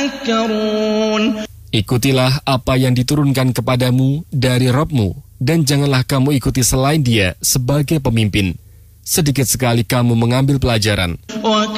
تذكرون. Ikutilah apa yang diturunkan kepadamu dari Rabb-mu, dan janganlah kamu ikuti selain Dia sebagai pemimpin. Sedikit sekali kamu mengambil pelajaran.